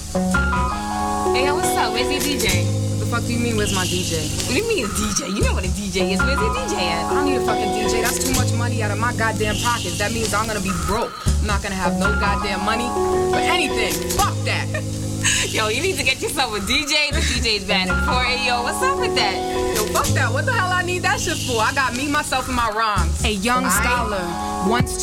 Hey, yo, what's up? Where's your DJ? What the fuck do you mean, where's my DJ? What do you mean DJ? You know what a DJ is. Where's your DJ at? I don't need a fucking DJ. That's too much money out of my goddamn pockets. That means I'm gonna be broke. I'm not gonna have no goddamn money for anything. Fuck that. Yo, you need to get yourself a DJ. The DJ's bad at 4 a.m. Yo, what's up with that? Yo, fuck that. What the hell I need that shit for? I got me, myself, and my rhymes. A young scholar once